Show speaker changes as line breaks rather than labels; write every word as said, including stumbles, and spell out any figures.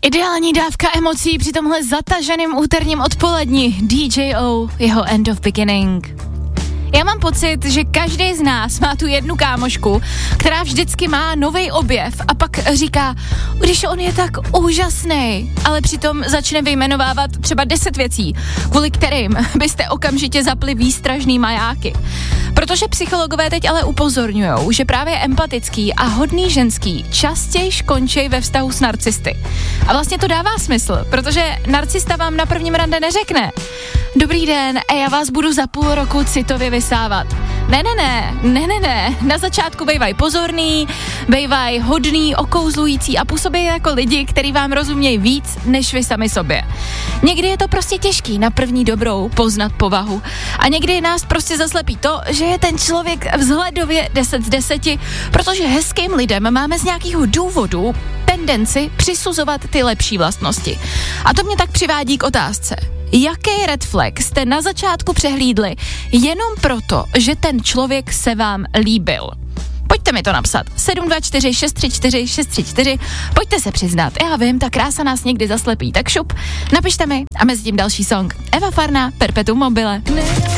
Ideální dávka emocí při tomhle zataženém úterním odpoledni. D J O, jeho End of Beginning. Já mám pocit, že každý z nás má tu jednu kámošku, která vždycky má nový objev a pak říká, když on je tak úžasný, ale přitom začne vyjmenovávat třeba deset věcí, kvůli kterým byste okamžitě zapli výstražný majáky. Protože psychologové teď ale upozorňujou, že právě empatický a hodný ženský častěji končí ve vztahu s narcisty. A vlastně to dává smysl, protože narcista vám na prvním rande neřekne: dobrý den, a já vás budu za půl roku citově vysávat. Ne, ne, ne, ne, ne, ne, na začátku bejvaj pozorný, bejvaj hodný, okouzlující a působí jako lidi, který vám rozumějí víc, než vy sami sobě. Někdy je to prostě těžký na první dobrou poznat povahu a někdy nás prostě zaslepí to, že je ten člověk vzhledově deset z deseti, protože hezkým lidem máme z nějakého důvodu tendenci přisuzovat ty lepší vlastnosti. A to mě tak přivádí k otázce: jaký red flag jste na začátku přehlídli jenom proto, že ten člověk se vám líbil? Pojďte mi to napsat. sedm dva čtyři šest tři čtyři šest tři čtyři. Pojďte se přiznat. Já vím, ta krása nás někdy zaslepí. Tak šup, napište mi a mezi tím další song. Eva Farná, Perpetuum mobile.